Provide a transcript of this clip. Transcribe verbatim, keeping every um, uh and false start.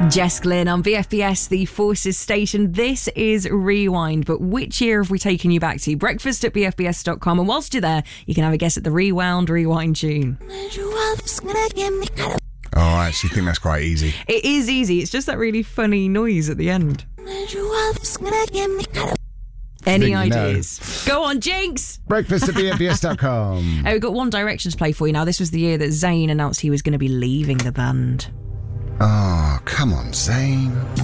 Jess Glynn on B F B S, the Forces station. This is Rewind, but which year have we taken you back to? Breakfast at b f b s dot com, and whilst you're there, you can have a guess at the Rewound Rewind tune. Oh, I actually think that's quite easy. It is easy, it's just that really funny noise at the end. Any ideas? Know. Go on, Jinx! Breakfast at b f b s dot com. Uh, we've got One Direction to play for you now. This was the year that Zayn announced he was going to be leaving the band. Oh, come on, Zayn.